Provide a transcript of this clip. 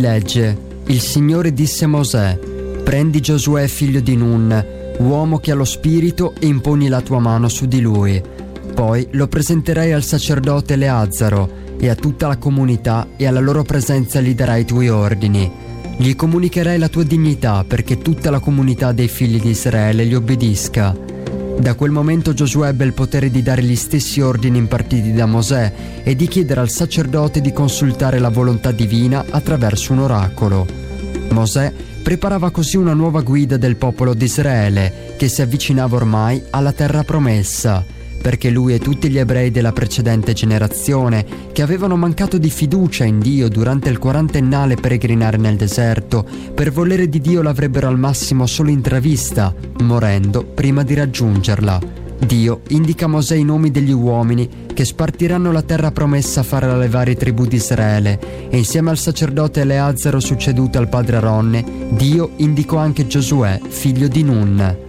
legge: il Signore disse a Mosè: prendi Giosuè figlio di Nun, uomo che ha lo spirito, e imponi la tua mano su di lui. Poi lo presenterai al sacerdote Eleazzaro e a tutta la comunità, e alla loro presenza gli darai i tuoi ordini. Gli comunicherai la tua dignità, perché tutta la comunità dei figli di Israele gli obbedisca. Da quel momento Giosuè ebbe il potere di dare gli stessi ordini impartiti da Mosè e di chiedere al sacerdote di consultare la volontà divina attraverso un oracolo. Mosè preparava così una nuova guida del popolo di Israele, che si avvicinava ormai alla terra promessa, perché lui e tutti gli ebrei della precedente generazione, che avevano mancato di fiducia in Dio durante il quarantennale peregrinare nel deserto, per volere di Dio l'avrebbero al massimo solo intravista, morendo prima di raggiungerla. Dio indica a Mosè i nomi degli uomini che spartiranno la terra promessa fra le varie tribù di Israele, e insieme al sacerdote Eleazzaro succeduto al padre Aronne, Dio indicò anche Giosuè, figlio di Nun.